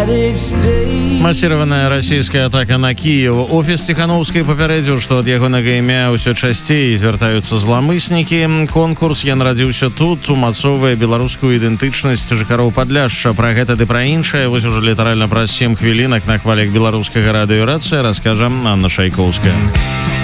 Масіраваная расійская атака на Кіев. Офіс Ціханаўскай папярэдзіў, што ад ягонага імя ўсё часцей звяртаюцца зламыснікі. Конкурс «Я нарадзіўся тут» умацоўвае беларускую ідэнтычнасць жыхароў Падляшша. Пра гэта ды пра іншае вось ужо літаральна праз 7 хвілінак на хвалях беларускага радыё «Рацыя» раскажа Анна Шайкоўская.